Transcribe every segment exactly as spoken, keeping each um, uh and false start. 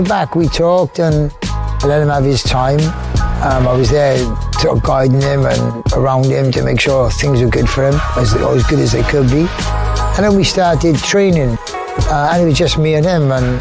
Back we talked and I let him have his time. Um, I was there sort of guiding him and around him to make sure things were good for him, as, as good as they could be. And then we started training, uh, and it was just me and him. And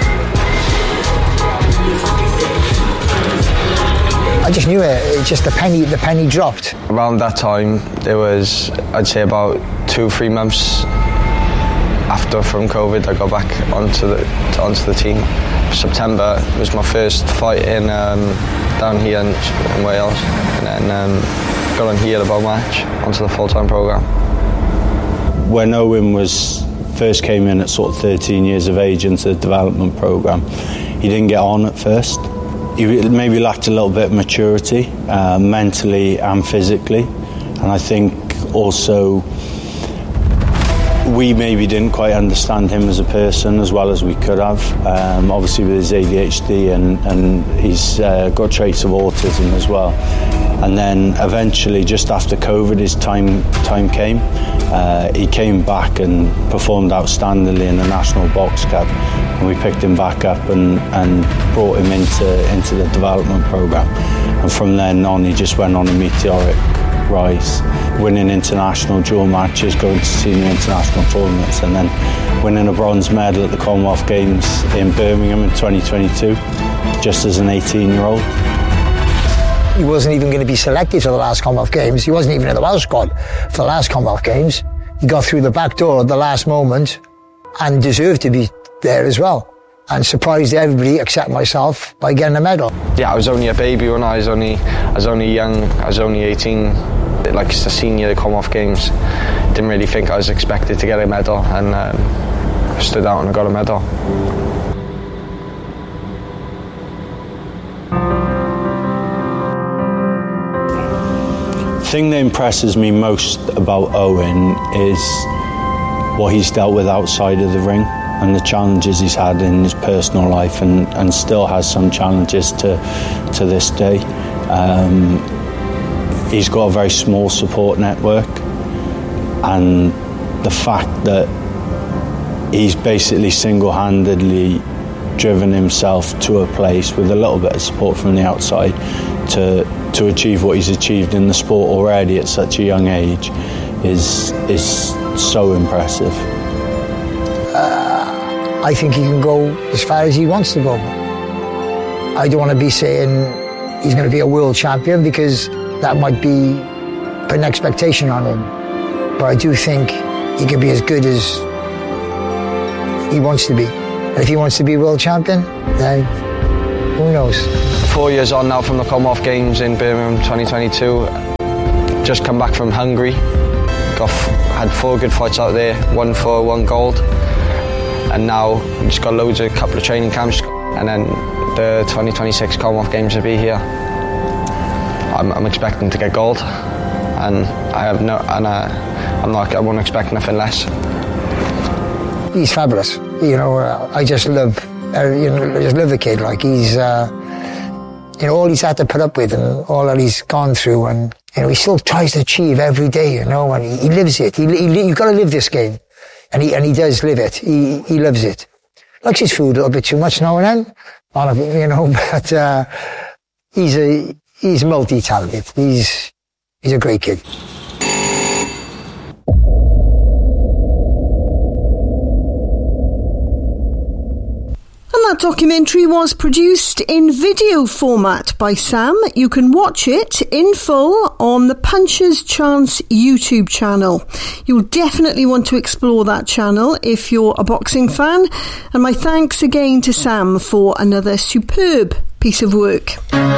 I just knew it. It just the penny, the penny dropped. Around that time, there was, I'd say, about two, three months after from COVID, I got back onto the onto the team. September was my first fight in um, down here in, in Wales, and then um, got on here about March onto the full-time programme. When Owen was first came in at sort of thirteen years of age into the development programme, he didn't get on at first. He maybe lacked a little bit of maturity, uh, mentally and physically, and I think also we maybe didn't quite understand him as a person as well as we could have. Um, obviously with his A D H D and, and he's uh, got traits of autism as well. And then eventually, just after COVID, his time time came. Uh, he came back and performed outstandingly in the National Box Cup, and we picked him back up and, and brought him into into the development programme. And from then on, he just went on a meteoric rise, winning international dual matches, going to senior international tournaments, and then winning a bronze medal at the Commonwealth Games in Birmingham in twenty twenty-two, just as an eighteen-year-old. He wasn't even going to be selected for the last Commonwealth Games. He wasn't even in the Welsh squad for the last Commonwealth Games. He got through the back door at the last moment and deserved to be there as well, and surprised everybody except myself by getting a medal. Yeah, I was only a baby when I was only I was only young. I was only eighteen. Like it's a senior at Commonwealth Games. Didn't really think I was expected to get a medal, and um, stood out and I got a medal. The thing that impresses me most about Owen is what he's dealt with outside of the ring and the challenges he's had in his personal life, and, and still has some challenges to to this day. Um, he's got a very small support network, and the fact that he's basically single-handedly driven himself to a place with a little bit of support from the outside to to achieve what he's achieved in the sport already at such a young age is is so impressive. Uh, I think he can go as far as he wants to go. I don't want to be saying he's going to be a world champion, because that might be putting expectation on him. But I do think he can be as good as he wants to be. And if he wants to be world champion, then who knows? Four years on now from the Commonwealth Games in Birmingham twenty twenty-two. Just come back from Hungary. Got had four good fights out there, one for one gold. And now we just got loads of couple of training camps, and then the twenty twenty-six Commonwealth Games will be here. I'm, I'm expecting to get gold, and I have no, and uh, I'm not, I won't expect nothing less. He's fabulous. You know, uh, I just love, uh, you know, I just love the kid. Like he's, uh, you know, all he's had to put up with and all that he's gone through, and you know, he still tries to achieve every day. You know, and he, he lives it. He, he, you've got to live this game, and he and he does live it. He he loves it. Likes his food a little bit too much now and then, on a, you know, but uh, he's a he's multi-talented. He's he's a great kid. That documentary was produced in video format by Sam. You can watch it in full on the Puncher's Chance YouTube channel. You'll definitely want to explore that channel if you're a boxing fan. And my thanks again to Sam for another superb piece of work.